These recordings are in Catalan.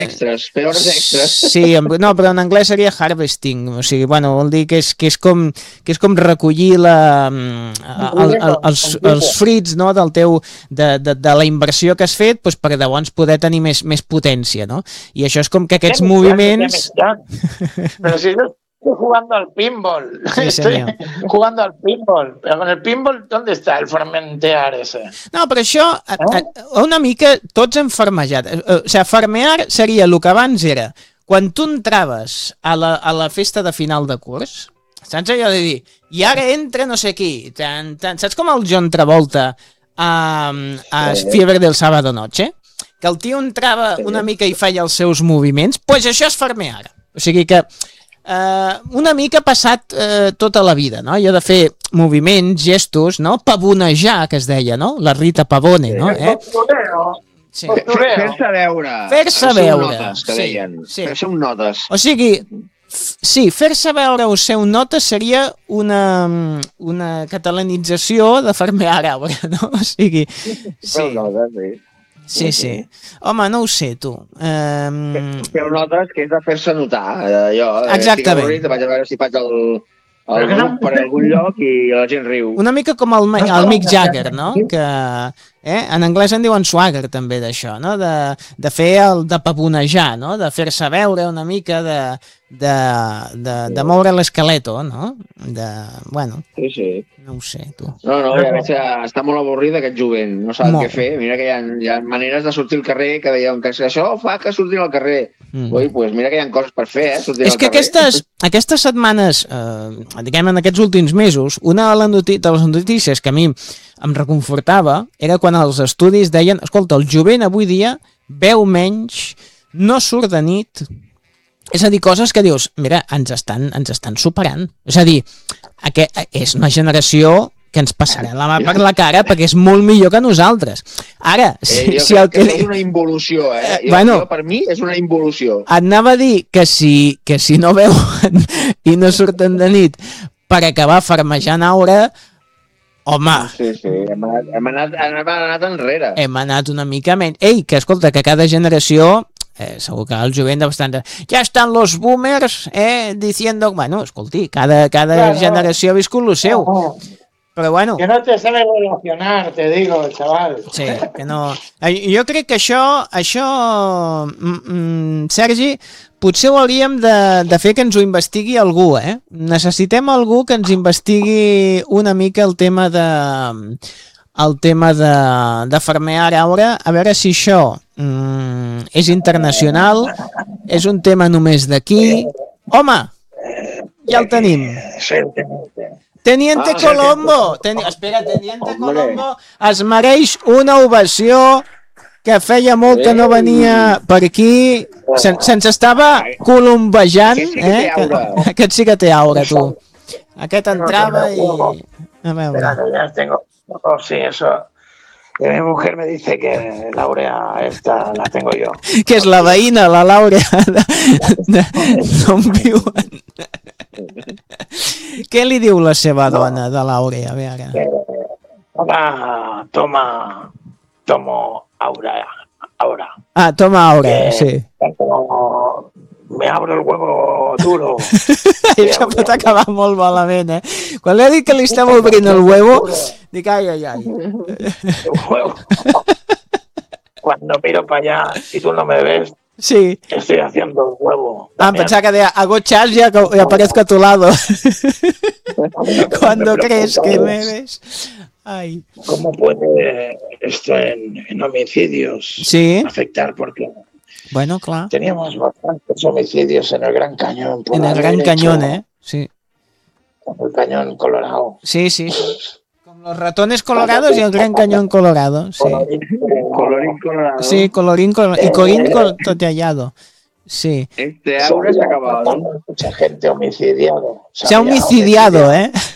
Fer hores extres. Sí, no, però en anglès seria harvesting, o sigui, bueno, vol dir que és com recollir els fruits, no, del teu, de la inversió que has fet, doncs, per llavors poder tenir més potència, no? I això és com que aquests moviments... Però si yo estoy jugando al pinball. Sí, señor. Estoy jugando al pinball. Pero con el pinball, ¿dónde está el fermentear ese? No, però això, una mica, tots hem farmejat. O sigui, farmear seria el que abans era, quan tu entraves a la festa de final de curs, saps allò de dir, i ara entra no sé qui, saps com el John Travolta a Fiebre del Sábado Noche? Que el tio entrava una mica i feia els seus moviments, doncs això és farmear. O sigui que una mica passat tota la vida, no? Jo de fer moviments, gestos, no? Pavonejar, que es deia, no? La Rita Pavone, no? Sí. Fer-se veure. Fer-se veure. Notes, que deien. Sí. Fer-se un notes. O sigui, sí, fer-se veure o ser un notes seria una catalanització de farmear veure, no? O sigui, sí. Sí, sí. Home, no ho sé, tu. Fer notes que és de fer-se notar. Jo, exactament. Avorrit, vaig a veure si faig el grup per algun lloc i la gent riu. Una mica com el Mick Jagger, no? Que en anglès en diuen swagger, també, d'això, no? De fer de pavonejar, no? De fer-se veure una mica, de moure l'esqueleto, no? Bueno, sí. No ho sé, tu. No, ja veig que està molt avorrit aquest jovent, no sap què fer. Mira que hi ha maneres de sortir al carrer que deien que això fa que surtin al carrer. Ui, doncs mira que hi ha coses per fer, sortir al carrer. És que aquestes setmanes, diguem en aquests últims mesos, una de les notícies que a mi em reconfortava era quan els estudis deien, escolta, el jovent avui dia veu menys, no surt de nit. És a dir, coses que dius, mira, ens estan superant. És a dir, és una generació que ens passarà la mà per la cara perquè és molt millor que nosaltres. Ara, si el que... És una involució, Bueno, per mi és una involució. Et anava a dir que si no veuen i no surten de nit per acabar farmejant aura, home... Sí, hem anat enrere. Hem anat una mica menys. Ei, que escolta, que cada generació... segur que el jovent de bastant... Ja estan los boomers diciendo... Bueno, escolti, cada generació ha viscut lo seu. Però bueno... Que no te sabe relacionar, te digo, chaval. Sí, que no... Jo crec que això Sergi, potser ho hauríem de fer que ens ho investigui algú, Necessitem algú que ens investigui una mica el tema de farmear aura, a veure si això és internacional, és un tema només d'aquí. Home, ja el tenim. Teniente Colombo, Teniente Colombo es mereix una ovació, que feia molt que no venia per aquí, se'ns estava colombejant, aquest sí que té aura, tu. Aquest entrava i... A veure. Ya tengo... Oh, sí, eso. Mi mujer me dice que la áurea esta la tengo yo. Que és la veïna, la Laura, d'on viuen. Què li diu la seva dona de l'Àurea? A veure. Tomo aura. Ah, toma aura, sí. Me abro el huevo duro. Això pot acabar molt malament, Quan li ha dit que li estava obrint el huevo, dic, ai. Cuando miro para allá y tú no me ves, sí. Estoy haciendo el huevo. Pensaba que deia, hago chas y aparezco a tu lado. Cuando crees que me ves. Ay. ¿Cómo puede esto en homicidios afectar? Porque bueno, claro. Teníamos bastantes homicidios en el Gran Cañón. En el Gran Cañón, sí. En el Cañón Colorado. Sí. Con los ratones colorados y el Gran Cañón Colorado. Sí. Colorín colorado. Sí, colorín colorado. Y corín toteallado. Sí. Este aura se ha acabado. Mucha gente homicidiado. Se ha homicidiado,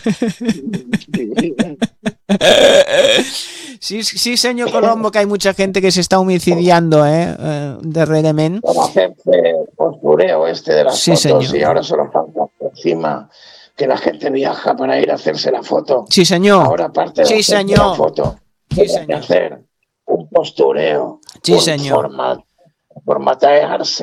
Sí, señor Colombo, que hay mucha gente que se está homicidiando, darrerament. Para hacerse postureo de las fotos, señor. Y ahora solo falta encima que la gente viaja para ir a hacerse la foto. Sí, señor. Ahora aparte de la foto, sí, señor. Hacer un postureo. Sí, señor. Formatearse